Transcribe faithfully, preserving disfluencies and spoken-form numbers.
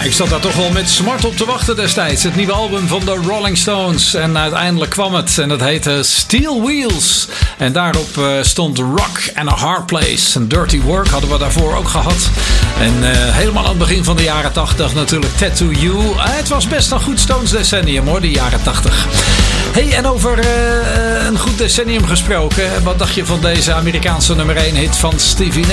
ik zat daar toch wel met smart op te wachten destijds. Het nieuwe album van de Rolling Stones. En uiteindelijk kwam het. En dat heette Steel Wheels. En daarop uh, stond Rock and a Hard Place. En Dirty Work hadden we daarvoor ook gehad. En uh, helemaal aan het begin van de jaren tachtig natuurlijk Tattoo You. Uh, het was best een goed Stones decennium hoor, die jaren tachtig. Hey, en over uh, een goed decennium gesproken. Wat dacht je van deze Amerikaanse nummer één hit van Stevie Nicks?